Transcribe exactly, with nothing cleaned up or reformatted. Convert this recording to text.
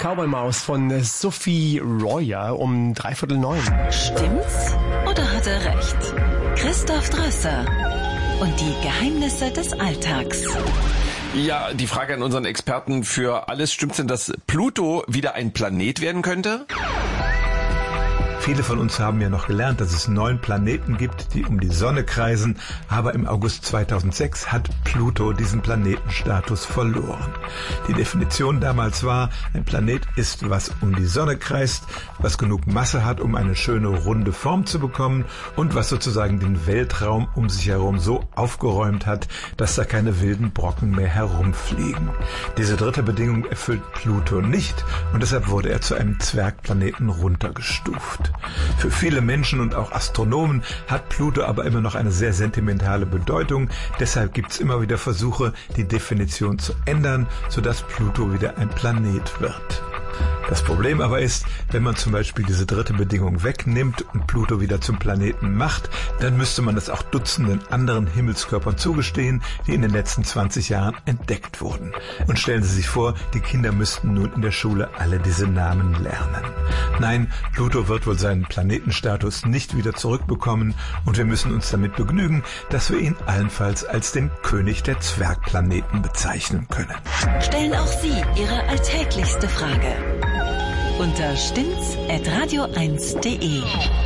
Cowboy Maus von Sophie Royer um dreiviertel neun. Stimmt's oder hat er recht? Christoph Drösser und die Geheimnisse des Alltags. Ja, die Frage an unseren Experten für alles. Stimmt's denn, dass Pluto wieder ein Planet werden könnte? Viele von uns haben ja noch gelernt, dass es neun Planeten gibt, die um die Sonne kreisen. Aber im August zweitausendsechs hat Pluto diesen Planetenstatus verloren. Die Definition damals war, ein Planet ist, was um die Sonne kreist, was genug Masse hat, um eine schöne runde Form zu bekommen und was sozusagen den Weltraum um sich herum so aufgeräumt hat, dass da keine wilden Brocken mehr herumfliegen. Diese dritte Bedingung erfüllt Pluto nicht und deshalb wurde er zu einem Zwergplaneten runtergestuft. Für viele Menschen und auch Astronomen hat Pluto aber immer noch eine sehr sentimentale Bedeutung. Deshalb gibt es immer wieder Versuche, die Definition zu ändern, sodass Pluto wieder ein Planet wird. Das Problem aber ist, wenn man zum Beispiel diese dritte Bedingung wegnimmt und Pluto wieder zum Planeten macht, dann müsste man das auch Dutzenden anderen Himmelskörpern zugestehen, die in den letzten zwanzig Jahren entdeckt wurden. Und stellen Sie sich vor, die Kinder müssten nun in der Schule alle diese Namen lernen. Nein, Pluto wird wohl seinen Planetenstatus nicht wieder zurückbekommen und wir müssen uns damit begnügen, dass wir ihn allenfalls als den König der Zwergplaneten bezeichnen können. Stellen auch Sie Ihre alltäglichste Frage unter stimmt's at radio eins punkt de.